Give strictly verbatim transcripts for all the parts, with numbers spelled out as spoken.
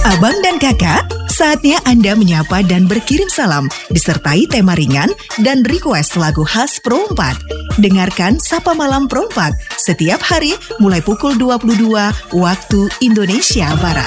Abang dan kakak, saatnya Anda menyapa dan berkirim salam, disertai tema ringan dan request lagu khas Pro empat. Dengarkan Sapa Malam Pro empat setiap hari mulai pukul dua puluh dua waktu Indonesia Barat.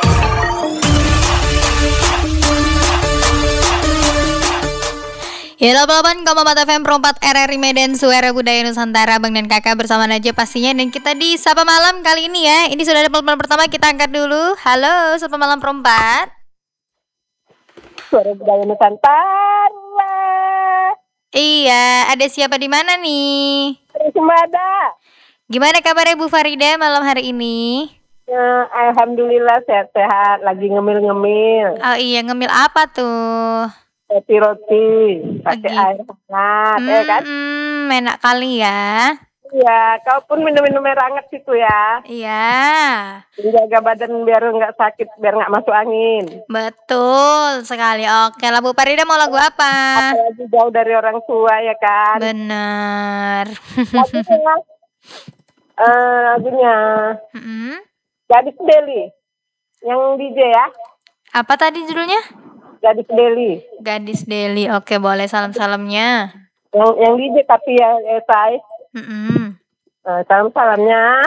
Ya, delapan puluh delapan koma empat F M Pro empat R R I Medan, Suara Budaya Nusantara. Bang dan kakak bersama Najwa pastinya. Dan kita di Sapa Malam kali ini ya. Ini sudah ada telepon pertama, kita angkat dulu. Halo, Sapa Malam Pro empat. Suara Budaya Nusantara. Iya, ada siapa di mana nih? Sembada. Gimana kabarnya Bu Farida malam hari ini? Ya, alhamdulillah sehat-sehat. Lagi ngemil-ngemil. Oh iya, ngemil apa tuh? Roti-roti pakai Lagi. air hangat, Hmm, ya kan? hmm, enak kali ya. Iya, kau pun minum-minum air hangat situ ya. Iya, Menjaga badan biar nggak sakit, biar nggak masuk angin. betul sekali. Oke lah Bu Farida, mau lagu apa? Apalagi jauh dari orang tua ya kan. Bener. Lagunya, eh, lagunya Mm-mm. Gadis Deli, yang D J ya. Apa tadi judulnya? Gadis Deli, Gadis Deli. Oke, boleh salam-salamnya. yang yang D J tapi ya esai. Mm-mm. Uh, salam-salamnya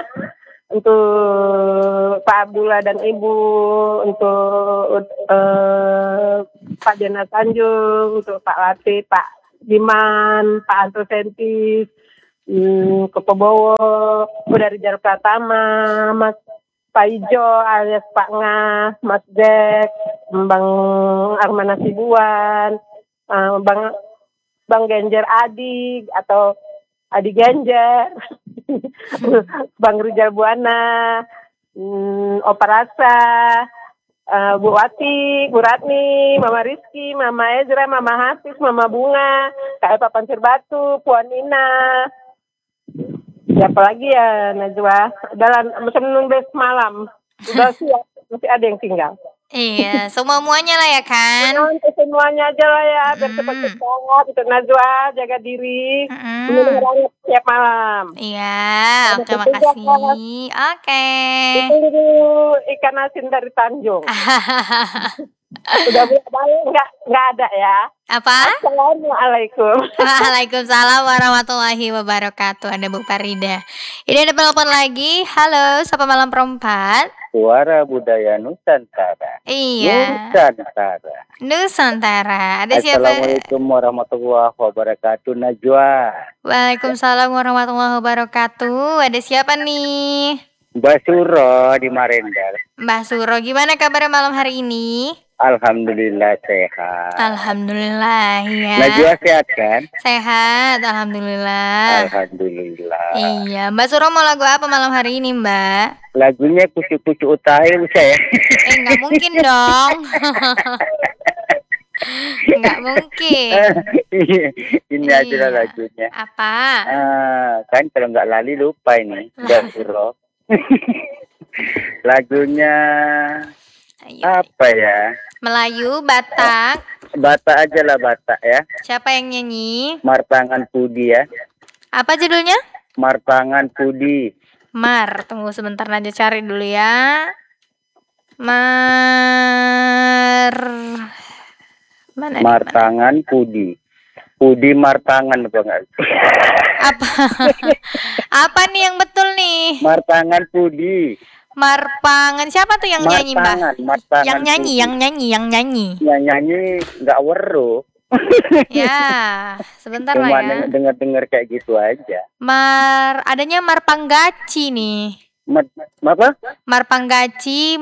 untuk Pak Abdullah dan Ibu, untuk uh, Pak Jena Tanjung, untuk Pak Latif, Pak Jiman, Pak Anto Sentis, um, Kepobowo, dari Jar Pratama, Mas Pak Ijo alias Pak Ngah, Mas Jack, Bang Armana Sibuan, uh, Bang Bang Genjer Adi atau Adi Genjer, Bang Rijal Buana, hmm, Opa Rasa, uh, Bu Wati, Bu Ratni, Mama Rizky, Mama Ezra, Mama Hafiz, Mama Bunga, Kak Epa Pancir Batu, Puan Nina. Siapa lagi ya Najwa? Dalam menunggu semalam, udah siap, masih ada yang tinggal. Iya, semua-muanya lah ya kan. Nah, untuk semuanya aja lah ya, biar Mm. cepat-cepat. Untuk Najwa, jaga diri. Mm-mm. Minum hangat setiap malam. Iya, Ada oke petugas. makasih. Oke. Tunggu ikan asin dari Tanjung. Udah balik nggak nggak ada ya. Apa? Assalamualaikum. Waalaikumsalam warahmatullahi wabarakatuh. Ada Bu Farida. Ini ada telepon lagi. Halo, Sapa Malam Perempat. Suara Budaya Nusantara. Iya, Nusantara. Nusantara. Ada siapa? Assalamualaikum warahmatullahi wabarakatuh, Najwa. Waalaikumsalam warahmatullahi wabarakatuh. Ada siapa nih? Mbak Suro di Marendal. Mbak Suro, gimana kabarnya malam hari ini? Alhamdulillah sehat. Alhamdulillah ya. Najwa sehat kan? Sehat, alhamdulillah. Alhamdulillah. Iya, Mbak Suro mau lagu apa malam hari ini, Mbak? Lagunya Kucu-Kucu Utahir bisa ya? Eh, nggak mungkin dong. Nggak mungkin. Ini Iya. adalah lagunya. Apa? Ah, kan kalau nggak lali lupa ini, Mbak Suro. Lagunya Ayo. apa ya? Melayu, Batak. Batak aja lah, Batak ya. Siapa yang nyanyi? Martangan Pudi ya. Apa judulnya? Martangan Pudi. Mar. Tunggu sebentar aja cari dulu ya. Mar. Mana nih? Martangan Pudi. Pudi Martangan apa enggak? Apa? Apa nih yang betul nih? Martangan Pudi. Marpangan. Siapa tuh yang nyanyi, Mbak? Martangan, Martangan Yang nyanyi, Pudi. yang nyanyi, yang nyanyi. Yang nyanyi enggak weruh. Ya, sebentar lah Cuma ya. dengar-dengar kayak gitu aja. Mar, adanya Marpanggaci nih. Mar, apa? Marpanggaci,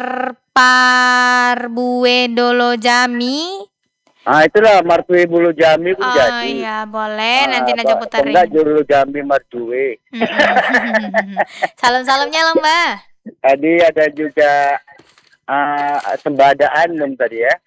Marparbue Dolo Jami. Ah, itulah Martue Bulu Jami pun Oh jadi. iya, boleh. Nanti Ah, Najwa Pak, puterin. enggak Julu Jami Martue. Salam-salamnya lah, Mbak. Tadi ada juga uh, sembadaan belum tadi ya.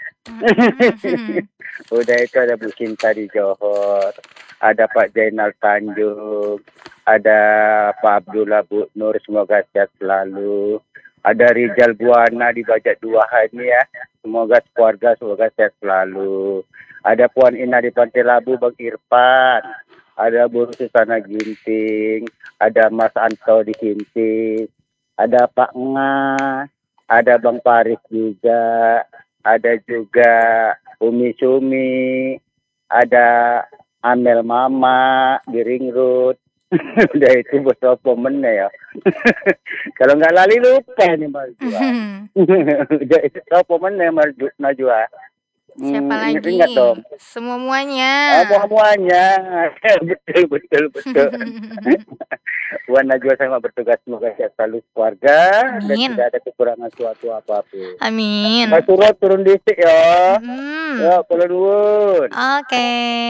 Udah itu ada Bu Cinta di Johor, ada Pak Jainal Tanjung, ada Pak Abdullah Bu Nur, semoga sehat selalu. Ada Rijal Buana di Bajak Duahan ya, semoga keluarga semoga sehat selalu. Ada Puan Ina di Pantai Labu, Bang Irfan. Ada Bu Susana Ginting, ada Mas Anto di Kinting, ada Pak Nga, ada Bang Paris juga, ada juga Umi Sumi, ada Amel Mama di Ring Road. Udah itu buat apa meneh ya. Kalau nggak lali lupa nih Marjua. Udah itu apa meneh Marju Najwa. Siapa Hmm, lagi? ingat-ingat dong. Semua muanya. Apa semuanya? betul betul betul. Wan Najwa sama bertugas semoga sehat selalu keluarga dan Amin. tidak ada kekurangan suatu apapun. Amin. Mbak Surot turun dikit ya. Hmm. Ya, kalau nuwun. Oke.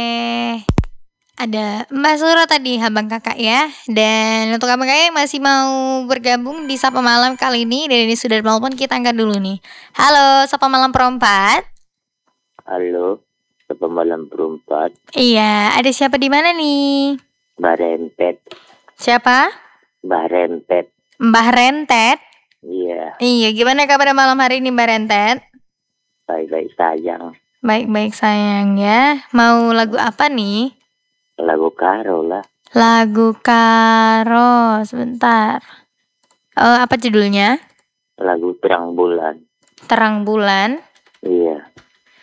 Ada Mbak Suro tadi, abang kakak ya. Dan untuk abang kakak yang masih mau bergabung di Sapa Malam kali ini, dan ini sudah telepon, kita angkat dulu nih. Halo, Sapa Malam Perempat. Halo, Sapa Malam Perempat. Iya, ada siapa di mana nih? Mbah Rentet. Siapa? Mbah Rentet. Mbah Rentet. Iya, Iya, gimana kabar malam hari ini Mbak Rentet? baik-baik sayang. Baik-baik sayang ya. Mau lagu apa nih? Lagu Karo lah. Lagu Karo, sebentar. Oh, apa judulnya? Lagu Terang Bulan. Terang Bulan. Iya,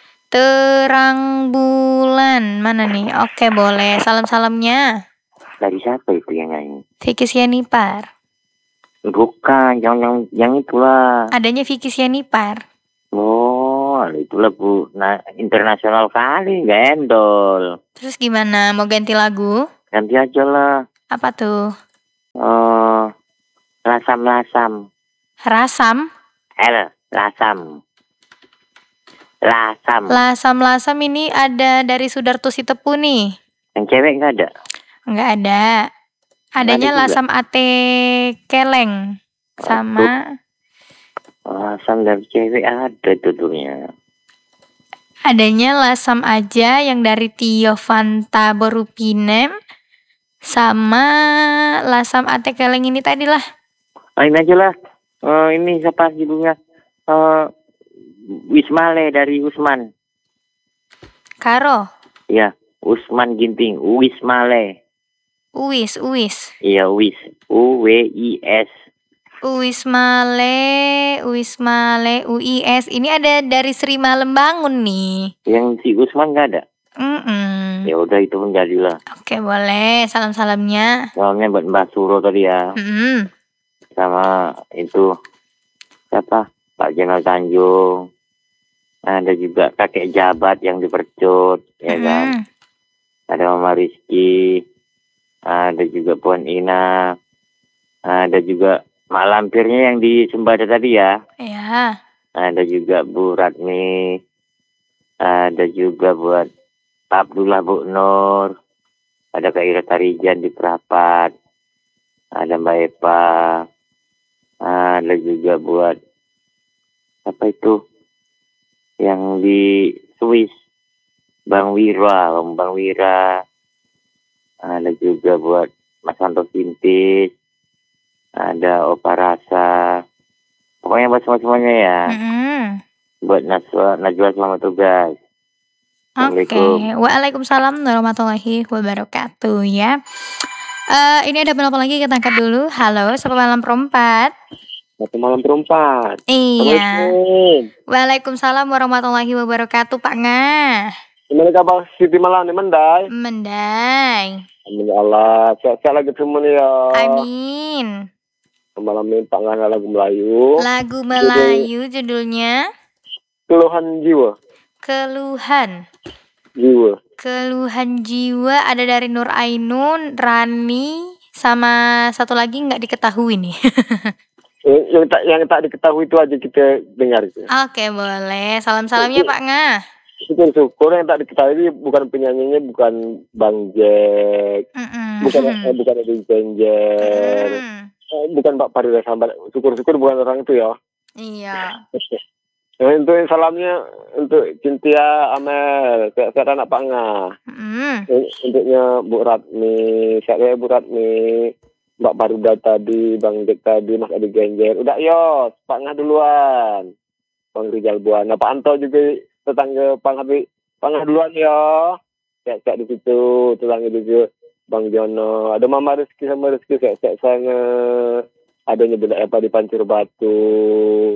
Terang Bulan. Mana nih? Oke, boleh. Salam-salamnya. dari siapa itu yang nyanyi? Vicky Sianipar. Bukan, yang yang yang itulah. Adanya Vicky Sianipar. Oh, itu lagu nah, internasional kali, nggak endol. Terus gimana? Mau ganti lagu? Ganti aja lah. Apa tuh? Oh, lasam-lasam. Rasam? L, lasam. Lasam. Lasam-lasam ini ada dari Sudarto Sitepu nih. Yang cewek nggak ada? Nggak ada. Adanya Nggak ada juga. Lasam Ate Keleng. Sama Lasam dari cewek ada judulnya. adanya Lasam aja yang dari Tio Fanta Borupinem. Sama Lasam Ate Keleng ini tadi lah. Oh, ini aja lah. Eh, ini siapa judulnya? Eh, Wismale dari Usman. Karo. Iya, Usman Ginting. Wismale. Uwis, Uwis. Iya, Wis. U W I S. Uwis Male, Uwis Male, U I S. Ini ada dari Sri Malem Bangun nih. Yang si Usman nggak ada? Mm-mm. Ya udah itu pun jadilah. Oke, boleh. Salam-salamnya. Soalnya buat Mbak Suro tadi ya. Mm-mm. Sama itu siapa? Pak Jenal Tanjung. Ada juga kakek jabat yang dipercut, ya kan? Mm. Ada Mama Rizky. Ada juga Puan Ina. Ada juga Mak Lampirnya yang di Sembada tadi ya. Ya. Ada juga Bu Ratmi. Ada juga buat Pak Abdullah Bu Nur. Ada Kak Ira Tarijan di Perapat. Ada Mbak Epa. Ada juga buat apa itu yang di Swiss, Bang Wira, Bang Wira. Ada juga buat Mas Santo Sintis. Ada Opa Rasa. Pokoknya buat semua-semuanya ya. Mm-mm. Buat Najwa, Najwa selamat tugas. Oke, Assalamualaikum. Waalaikumsalam warahmatullahi wabarakatuh ya. Eh ini ada berapa lagi, kita angkat dulu. Halo, Sapa Malam Perempat. Satu malam perempat. Iya. Waalaikumsalam warahmatullahi wabarakatuh, Pak Ngah. Gimana kabar Siti Malam di Mendai? Mendai. Alhamdulillah, sehat-sehat lagi semua nih ya. Amin. Malam ini Pak Ngana lagu Melayu. Lagu Melayu judulnya Keluhan Jiwa. Keluhan. Jiwa. Keluhan jiwa ada dari Nur Ainun, Rani, sama satu lagi nggak diketahui nih. Yang, yang tak yang tak diketahui itu aja kita dengar itu. Oke, boleh. Salam-salamnya Pak Ngah. Syukur-syukur yang tak diketahui bukan penyanyinya, bukan Bang Jack, Mm-mm. bukan eh, bukan Edi Genjer, Mm. eh, bukan Pak Farida Sambat. Syukur-syukur bukan orang itu ya. Iya. Nah, untuk salamnya untuk Cynthia Amel, sehat anak Pak Ngah. Mm. Untuknya Bu Ratmi, sehat Bu Ratmi, Mbak Baruda tadi, Bang Jack tadi, Mas Edi Genjer. Udah yos, Pak Ngah duluan. Bang Rizal Buana, Pak Anto juga tetangga Pak Ngah, Pak Ngah duluan ya. Sehat-sehat di situ, tetangga juga Bang Jono. Ada Mama Rizky sama Rizky, sehat-sehat sana. Adanya beda apa di Pancur Batu.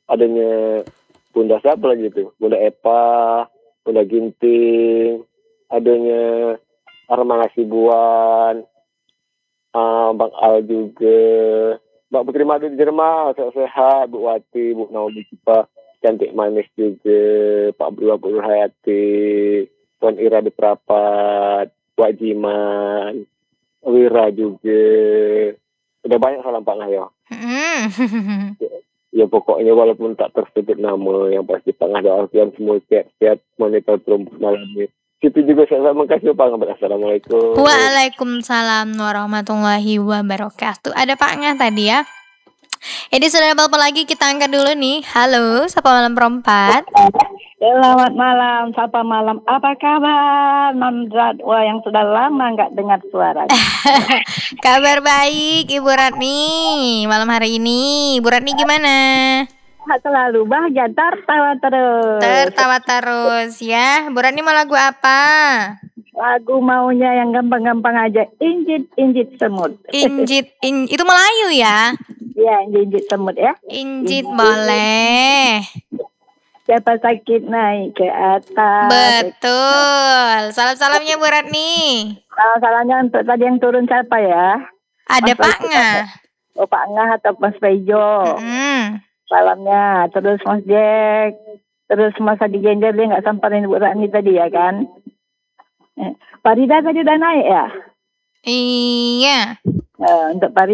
adanya Bunda siapa lagi tuh? Bunda Epa, Bunda Ginting, adanya Arman Hasibuan, uh, Bang Al juga, Mbak Putri Madu di Jerman, sehat-sehat, Bu Wati, Bu Naomi Cipa, cantik manis juga, Pak Abdullah Bu Hayati, Tuan Ira di Prapat, Wak Jiman, Wira juga. Udah banyak salam Pak Ngah ya. Mm. Ya pokoknya walaupun tak tersebut nama, yang pasti Pak Ngah doa yang semua sehat-sehat monitor perempuan malam ini. Situ juga saya makasih Pak Ngah. Assalamualaikum. Waalaikumsalam warahmatullahi wabarakatuh. Ada Pak Ngah tadi ya. Ini sudah telepon lagi, kita angkat dulu nih. Halo, Sapa Malam Perempat. Selamat malam, Sapa Malam. Apa kabar Non Radwa yang sudah lama nggak dengar suara? Kabar baik Ibu Ratni. Malam hari ini Ibu Ratni gimana? Selalu bahagia, tertawa terus. Tertawa terus ya. Bu Ratni mau lagu apa? Lagu maunya yang gampang-gampang aja. Injit injit semut. Injit in, itu Melayu ya? Ya, injit injit semut ya. Injit boleh. Siapa sakit naik ke atas. Betul. Salam-salamnya Bu Ratni. Nah, salahnya untuk tadi yang turun siapa ya? Ada Mas Pak Faijo. Ngah. Oh, Pak Ngah atau Mas Faijo. Mm. Salamnya. Terus Mas Jack. Terus Mas Adi Genjer dia nggak samperin Bu Ratni tadi ya kan? Eh, Farida tadi udah naik ya? Iya. Eh, untuk Farida